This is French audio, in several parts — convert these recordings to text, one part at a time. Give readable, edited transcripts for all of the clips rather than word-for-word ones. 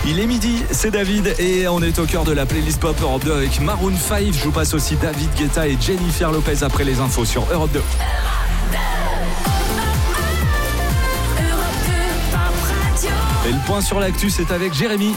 Il est midi, c'est David et on est au cœur de la playlist Pop Europe 2 avec Maroon 5. Je vous passe aussi David Guetta et Jennifer Lopez après les infos sur Europe 2. Et le point sur l'actu, c'est avec Jérémy.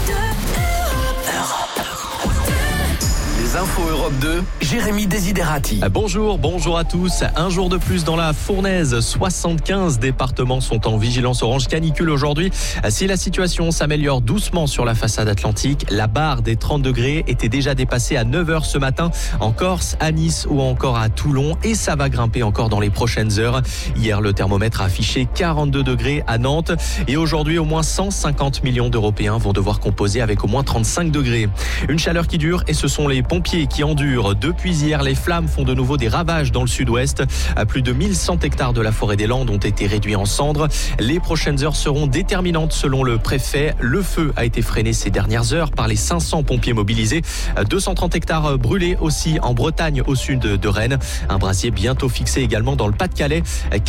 Les infos Europe 2, Jérémy Desiderati. Bonjour à tous. Un jour de plus dans la fournaise. 75 départements sont en vigilance orange canicule aujourd'hui. Si la situation s'améliore doucement sur la façade atlantique, la barre des 30 degrés était déjà dépassée à 9h ce matin en Corse, à Nice ou encore à Toulon et ça va grimper encore dans les prochaines heures. Hier, le thermomètre a affiché 42 degrés à Nantes et aujourd'hui, au moins 150 millions d'Européens vont devoir composer avec au moins 35 degrés. Une chaleur qui dure et ce sont les pompiers qui endurent. Depuis hier, les flammes font de nouveau des ravages dans le sud-ouest. Plus de 1100 hectares de la forêt des Landes ont été réduits en cendres. Les prochaines heures seront déterminantes selon le préfet. Le feu a été freiné ces dernières heures par les 500 pompiers mobilisés. 230 hectares brûlés aussi en Bretagne au sud de Rennes. Un brasier bientôt fixé également dans le Pas-de-Calais.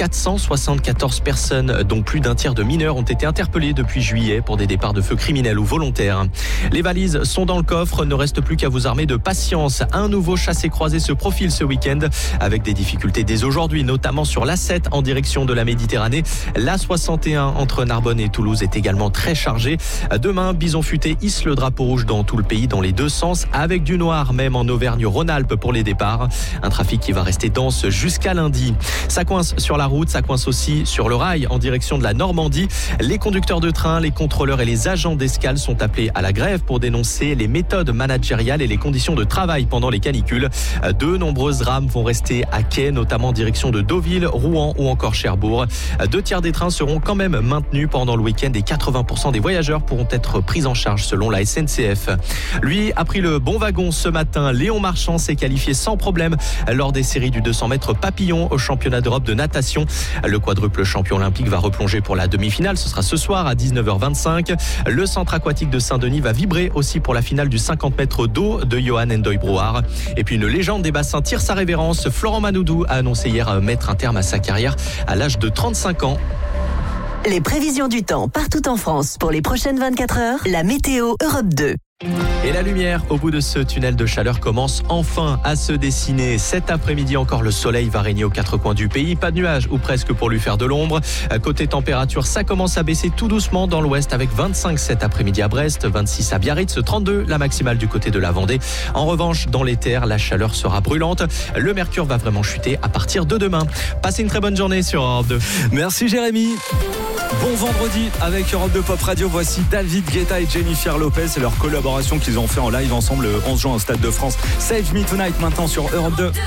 474 personnes, dont plus d'un tiers de mineurs, ont été interpellées depuis juillet pour des départs de feu criminels ou volontaires. Les valises sont dans le coffre. Ne reste plus qu'à vous armer de patience. Un nouveau chassé-croisé se profile ce week-end avec des difficultés dès aujourd'hui, notamment sur l'A7 en direction de la Méditerranée. L'A61 entre Narbonne et Toulouse est également très chargée. Demain, Bison Futé hisse le drapeau rouge dans tout le pays dans les deux sens avec du noir même en Auvergne-Rhône-Alpes pour les départs. Un trafic qui va rester dense jusqu'à lundi. Ça coince sur la route, ça coince aussi sur le rail en direction de la Normandie. Les conducteurs de train, les contrôleurs et les agents d'escale sont appelés à la grève pour dénoncer les méthodes managériales et les conditions de travail pendant les canicules. De nombreuses rames vont rester à quai, notamment en direction de Deauville, Rouen ou encore Cherbourg. 2/3 des trains seront quand même maintenus pendant le week-end et 80% des voyageurs pourront être pris en charge selon la SNCF. Lui a pris le bon wagon ce matin. Léon Marchand s'est qualifié sans problème lors des séries du 200 mètres papillon au championnat d'Europe de natation. Le quadruple champion olympique va replonger pour la demi-finale. Ce sera ce soir à 19h25. Le centre aquatique de Saint-Denis va vibrer aussi pour la finale du 50 mètres d'eau de Johan Ndoye-Brouard. Et puis une légende des bassins tire sa révérence. Florent Manoudou a annoncé hier mettre un terme à sa carrière à l'âge de 35 ans. Les prévisions du temps partout en France pour les prochaines 24 heures. La météo Europe 2. Et la lumière au bout de ce tunnel de chaleur commence enfin à se dessiner. Cet après-midi encore, le soleil va régner aux quatre coins du pays. Pas de nuages ou presque pour lui faire de l'ombre. Côté température, ça commence à baisser tout doucement dans l'ouest avec 25 cet après-midi à Brest, 26 à Biarritz, 32 la maximale du côté de la Vendée. En revanche, dans les terres, la chaleur sera brûlante. Le mercure va vraiment chuter à partir de demain. Passez une très bonne journée sur Europe 2. Merci Jérémy. Bon vendredi avec Europe 2 Pop Radio. Voici David Guetta et Jennifer Lopez et leur collaboration qu'ils ont fait en live ensemble le 11 juin au Stade de France. Save Me Tonight maintenant sur Europe 2.